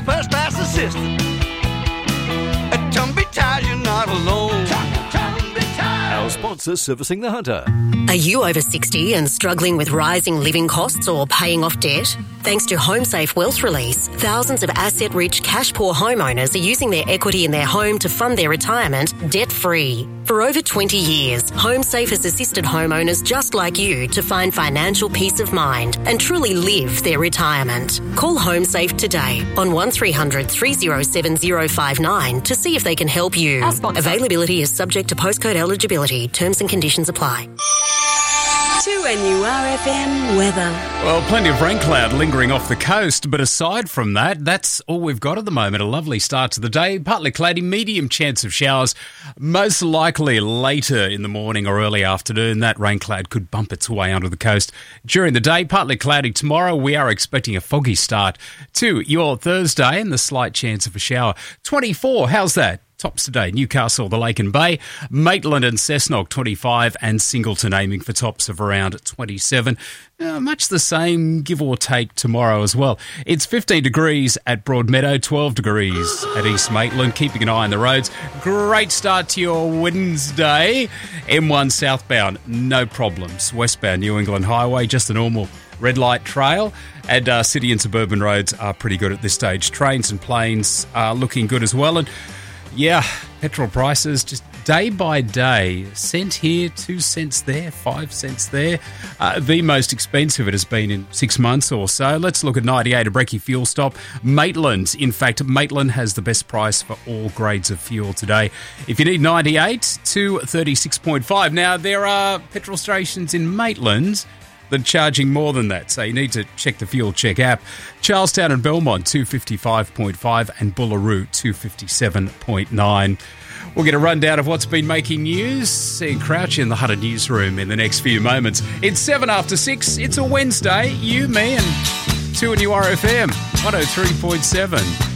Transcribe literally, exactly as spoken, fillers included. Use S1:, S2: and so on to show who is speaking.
S1: first-class assistant. At Tumby Tires, you're not alone.
S2: Our sponsor, Servicing the Hunter.
S3: Are you over sixty and struggling with rising living costs or paying off debt? Thanks to HomeSafe Wealth Release, thousands of asset-rich, cash-poor homeowners are using their equity in their home to fund their retirement debt-free. For over twenty years, HomeSafe has assisted homeowners just like you to find financial peace of mind and truly live their retirement. Call HomeSafe today on one three hundred three oh seven oh five nine to see if they can help you. Availability is subject to postcode eligibility. Terms and conditions apply.
S4: two N U R F M weather.
S5: Well, plenty of rain cloud lingering off the coast, but aside from that, that's all we've got at the moment. A lovely start to the day. Partly cloudy, medium chance of showers, most likely later in the morning or early afternoon. That rain cloud could bump its way onto the coast during the day. Partly cloudy tomorrow. We are expecting a foggy start to your Thursday and the slight chance of a shower. twenty-four, how's that? Tops today, Newcastle, the Lake and Bay, Maitland and Cessnock, twenty-five, and Singleton aiming for tops of around twenty-seven. Uh, much the same, give or take, tomorrow as well. It's fifteen degrees at Broadmeadow, twelve degrees at East Maitland, keeping an eye on the roads. Great start to your Wednesday. M one southbound, no problems. Westbound New England Highway, just a normal red light trail. And uh, city and suburban roads are pretty good at this stage. Trains and planes are looking good as well. And yeah, petrol prices just day by day, cent here, two cents there, five cents there. Uh, the most expensive it has been in six months or so. Let's look at ninety-eight, a Brecky fuel stop. Maitland, in fact, Maitland has the best price for all grades of fuel today. If you need ninety-eight, two thirty-six point five. Now, there are petrol stations in Maitland that are charging more than that, so you need to check the Fuel Check app. Charlestown and Belmont, two fifty-five point five, and Bullaroo, two fifty-seven point nine. We'll get a rundown of what's been making news. Seeing Crouch in the Hunter newsroom in the next few moments. It's seven after six. It's a Wednesday. You, me, and two N U R F M, one oh three point seven.